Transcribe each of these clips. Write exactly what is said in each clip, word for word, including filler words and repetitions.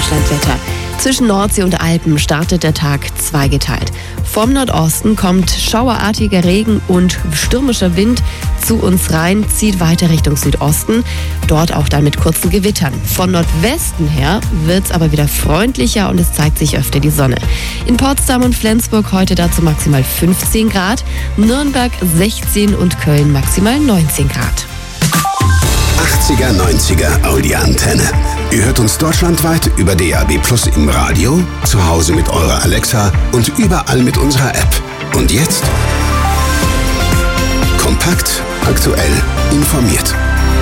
Deutschlandwetter. Zwischen Nordsee und Alpen startet der Tag zweigeteilt. Vom Nordosten kommt schauerartiger Regen und stürmischer Wind zu uns rein, zieht weiter Richtung Südosten, dort auch dann mit kurzen Gewittern. Von Nordwesten her wird es aber wieder freundlicher und es zeigt sich öfter die Sonne. In Potsdam und Flensburg heute dazu maximal fünfzehn Grad, Nürnberg sechzehn und Köln maximal neunzehn Grad. achtziger, neunziger Audi Antenne. Ihr hört uns deutschlandweit über D A B Plus im Radio, zu Hause mit eurer Alexa und überall mit unserer App. Und jetzt? Kompakt, aktuell, informiert.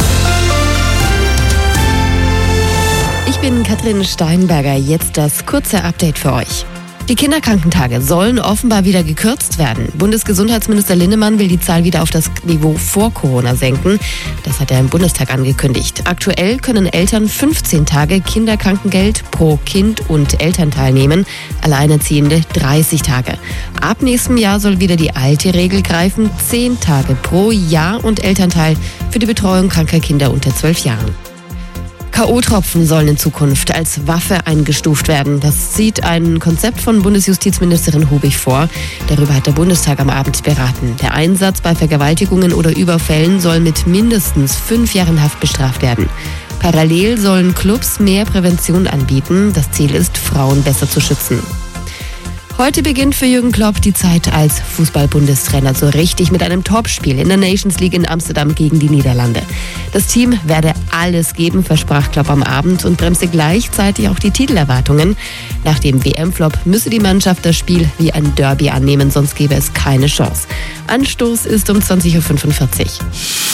Ich bin Katrin Steinberger, jetzt das kurze Update für euch. Die Kinderkrankentage sollen offenbar wieder gekürzt werden. Bundesgesundheitsminister Linnemann will die Zahl wieder auf das Niveau vor Corona senken. Das hat er im Bundestag angekündigt. Aktuell können Eltern fünfzehn Tage Kinderkrankengeld pro Kind und Elternteil nehmen, Alleinerziehende dreißig Tage. Ab nächstem Jahr soll wieder die alte Regel greifen, zehn Tage pro Jahr und Elternteil für die Betreuung kranker Kinder unter zwölf Jahren. K O-Tropfen sollen in Zukunft als Waffe eingestuft werden. Das sieht ein Konzept von Bundesjustizministerin Hubig vor. Darüber hat der Bundestag am Abend beraten. Der Einsatz bei Vergewaltigungen oder Überfällen soll mit mindestens fünf Jahren Haft bestraft werden. Parallel sollen Clubs mehr Prävention anbieten. Das Ziel ist, Frauen besser zu schützen. Heute beginnt für Jürgen Klopp die Zeit als Fußball-Bundestrainer so richtig mit einem Topspiel in der Nations League in Amsterdam gegen die Niederlande. Das Team werde alles geben, versprach Klopp am Abend und bremste gleichzeitig auch die Titelerwartungen. Nach dem W M-Flop müsse die Mannschaft das Spiel wie ein Derby annehmen, sonst gäbe es keine Chance. Anstoß ist um zwanzig Uhr fünfundvierzig.